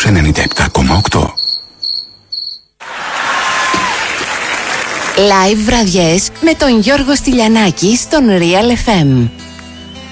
97,8. Live βραδιές με τον Γιώργο Στυλιανάκη στον Real FM.